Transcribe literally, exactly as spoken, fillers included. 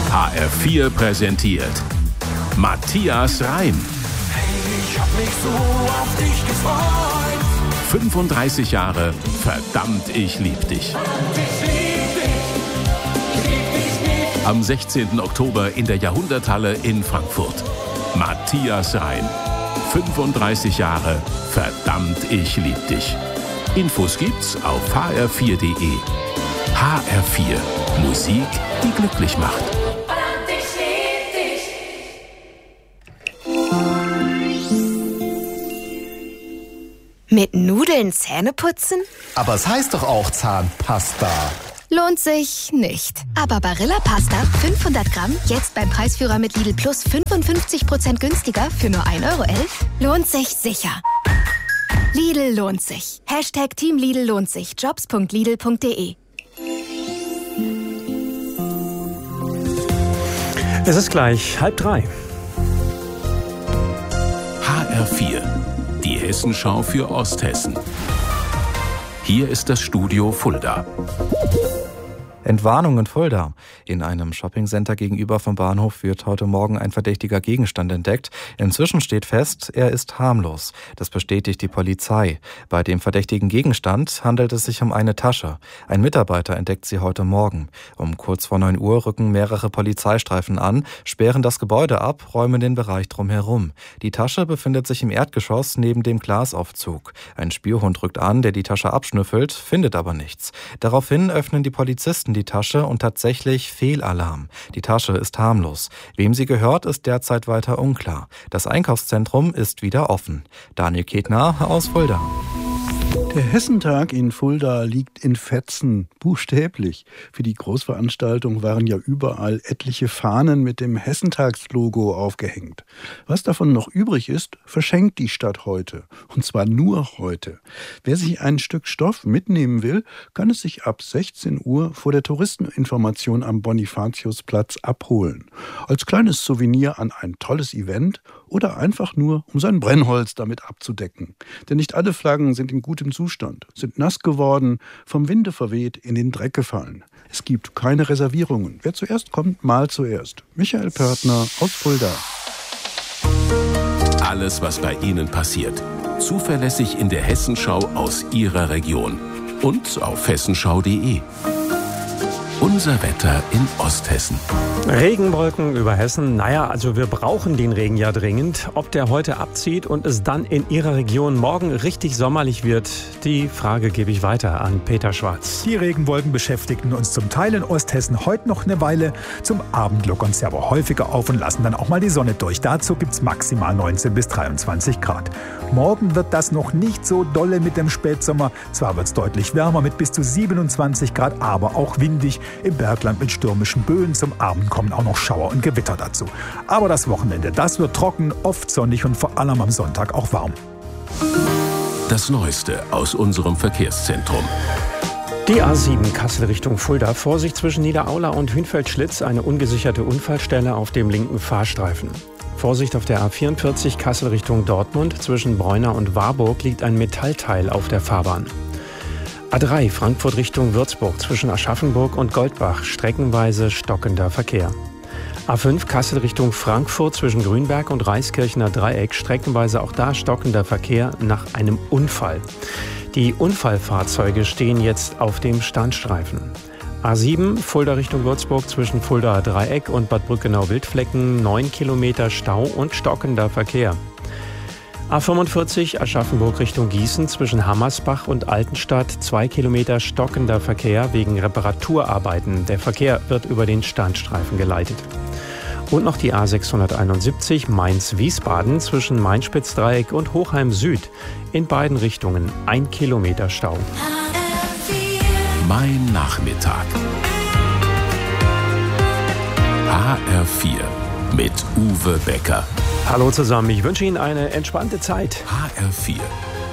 H R vier präsentiert Matthias Reim. Hey, ich hab mich so auf dich gefreut. fünfunddreißig Jahre, verdammt, ich lieb dich. Am sechzehnten Oktober in der Jahrhunderthalle in Frankfurt. Matthias Reim. fünfunddreißig Jahre, verdammt, ich lieb dich. Infos gibt's auf h r vier punkt d e. H R vier. Musik, die glücklich macht. Mit Nudeln Zähne putzen? Aber es heißt doch auch Zahnpasta. Lohnt sich nicht. Aber Barilla Pasta fünfhundert Gramm jetzt beim Preisführer mit Lidl Plus fünfundfünfzig Prozent günstiger für nur ein Euro elf lohnt sich sicher. Lidl lohnt sich. Hashtag Team Lidl lohnt sich. jobs punkt lidl punkt d e. Es ist gleich halb drei. H R vier. Die Hessenschau für Osthessen. Hier ist das Studio Fulda. Entwarnung in Fulda. In einem Shoppingcenter gegenüber vom Bahnhof wird heute Morgen ein verdächtiger Gegenstand entdeckt. Inzwischen steht fest, er ist harmlos. Das bestätigt die Polizei. Bei dem verdächtigen Gegenstand handelt es sich um eine Tasche. Ein Mitarbeiter entdeckt sie heute Morgen. Um kurz vor neun Uhr rücken mehrere Polizeistreifen an, sperren das Gebäude ab, räumen den Bereich drumherum. Die Tasche befindet sich im Erdgeschoss neben dem Glasaufzug. Ein Spürhund rückt an, der die Tasche abschnüffelt, findet aber nichts. Daraufhin öffnen die Polizisten die Tasche und tatsächlich Fehlalarm. Die Tasche ist harmlos. Wem sie gehört, ist derzeit weiter unklar. Das Einkaufszentrum ist wieder offen. Daniel Ketner aus Fulda. Der Hessentag in Fulda liegt in Fetzen, buchstäblich. Für die Großveranstaltung waren ja überall etliche Fahnen mit dem Hessentagslogo aufgehängt. Was davon noch übrig ist, verschenkt die Stadt heute. Und zwar nur heute. Wer sich ein Stück Stoff mitnehmen will, kann es sich ab sechzehn Uhr vor der Touristeninformation am Bonifatiusplatz abholen. Als kleines Souvenir an ein tolles Event oder einfach nur, um sein Brennholz damit abzudecken. Denn nicht alle Flaggen sind in gutem Zustand, sind nass geworden, vom Winde verweht, in den Dreck gefallen. Es gibt keine Reservierungen. Wer zuerst kommt, mal zuerst. Michael Pörtner aus Fulda. Alles, was bei Ihnen passiert. Zuverlässig in der Hessenschau aus Ihrer Region. Und auf hessenschau punkt d e. Unser Wetter in Osthessen. Regenwolken über Hessen. Naja, also wir brauchen den Regen ja dringend. Ob der heute abzieht und es dann in Ihrer Region morgen richtig sommerlich wird, die Frage gebe ich weiter an Peter Schwarz. Die Regenwolken beschäftigten uns zum Teil in Osthessen heute noch eine Weile. Zum Abend lockern sie aber häufiger auf und lassen dann auch mal die Sonne durch. Dazu gibt es maximal neunzehn bis dreiundzwanzig Grad. Morgen wird das noch nicht so dolle mit dem Spätsommer. Zwar wird es deutlich wärmer mit bis zu siebenundzwanzig Grad, aber auch windig. Im Bergland mit stürmischen Böen. Zum Abend kommen auch noch Schauer und Gewitter dazu. Aber das Wochenende, das wird trocken, oft sonnig und vor allem am Sonntag auch warm. Das Neueste aus unserem Verkehrszentrum. Die A sieben Kassel Richtung Fulda. Vorsicht zwischen Niederaula und Hünfeld-Schlitz. Eine ungesicherte Unfallstelle auf dem linken Fahrstreifen. Vorsicht auf der A vierundvierzig Kassel Richtung Dortmund. Zwischen Bräunar und Warburg liegt ein Metallteil auf der Fahrbahn. A drei Frankfurt Richtung Würzburg zwischen Aschaffenburg und Goldbach, streckenweise stockender Verkehr. A fünf Kassel Richtung Frankfurt zwischen Grünberg und Reiskirchener Dreieck, streckenweise auch da stockender Verkehr nach einem Unfall. Die Unfallfahrzeuge stehen jetzt auf dem Standstreifen. A sieben Fulda Richtung Würzburg zwischen Fuldaer Dreieck und Bad Brückenau-Wildflecken, neun Kilometer Stau und stockender Verkehr. A fünfundvierzig Aschaffenburg Richtung Gießen zwischen Hammersbach und Altenstadt, zwei Kilometer stockender Verkehr wegen Reparaturarbeiten. Der Verkehr wird über den Standstreifen geleitet. Und noch die A sechshunderteinundsiebzig Mainz-Wiesbaden zwischen Mainspitz-Dreieck und Hochheim Süd. In beiden Richtungen ein Kilometer Stau. Mein Nachmittag. H R vier mit Uwe Becker. Hallo zusammen, ich wünsche Ihnen eine entspannte Zeit. H R vier.